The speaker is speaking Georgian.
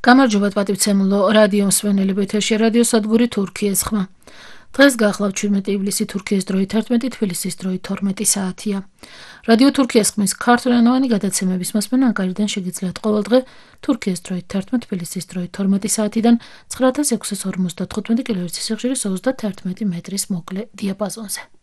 გამარჯობათ პატივცემულო რადიო მსმენელები, ეთერში რადიო სადგური თურქიის ხმა. დღეს გახლავთ 17 ივლისი თურქიის დროით 11, თბილისის დროით 12 საათია. რადიო თურქიის ხმის ქართულენოვანი გადაცემების მოსმენა ანკარიდან შეგიძლიათ ყოველდღე თურქიის დროით 11, თბილისის დროით 12 საათიდან 9655 კილოჰერცის სიხშირის 31 მეტრის მოკლე დიაპაზონზე.